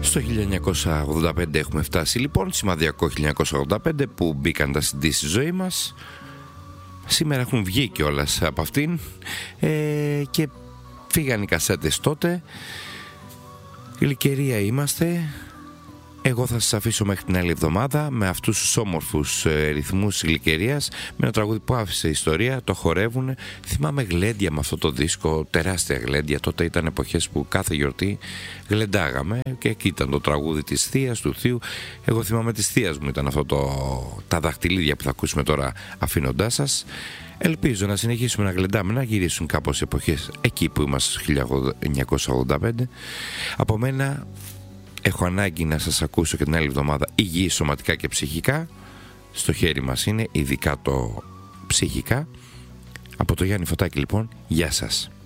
Στο 1985 έχουμε φτάσει λοιπόν, σημαδιακό 1985 που μπήκαν τα CD στη ζωή μας. Σήμερα έχουν βγει κιόλας από αυτήν και φύγαν οι κασέτες τότε. Γλυκερία είμαστε. Εγώ θα σας αφήσω μέχρι την άλλη εβδομάδα με αυτούς τους όμορφους ρυθμούς γλυκερίας, με ένα τραγούδι που άφησε ιστορία, το χορεύουνε. Θυμάμαι γλέντια με αυτό το δίσκο, τεράστια γλέντια. Τότε ήταν εποχές που κάθε γιορτή γλεντάγαμε και εκεί ήταν το τραγούδι της θείας, του θείου. Εγώ θυμάμαι της θείας μου ήταν αυτό τα δαχτυλίδια που θα ακούσουμε τώρα αφήνοντάς σας. Ελπίζω να συνεχίσουμε να γλεντάμε, να γυρίσουν κάπως εποχές εκεί που είμαστε στο 1985. Από μένα έχω ανάγκη να σας ακούσω και την άλλη εβδομάδα υγιή σωματικά και ψυχικά. Στο χέρι μας είναι, ειδικά το ψυχικά. Από το Γιάννη Φωτάκη λοιπόν, γεια σας.